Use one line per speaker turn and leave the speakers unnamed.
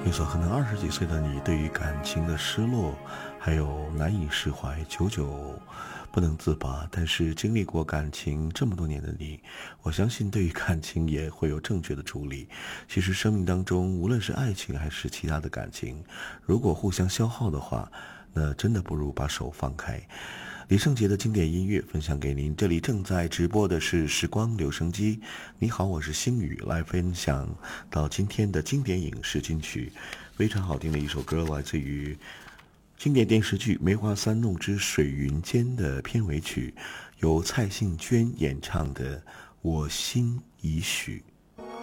没错，可能20几岁的你对于感情的失落还有难以释怀，久久不能自拔，但是经历过感情这么多年的你，我相信对于感情也会有正确的处理。其实生命当中无论是爱情还是其他的感情，如果互相消耗的话，那真的不如把手放开。李圣杰的经典音乐分享给您，这里正在直播的是时光留声机。你好，我是星宇，来分享到今天的经典影视金曲，非常好听的一首歌，来自于经典电视剧《梅花三弄之水云间》的片尾曲，由蔡幸娟演唱的《我心已许》。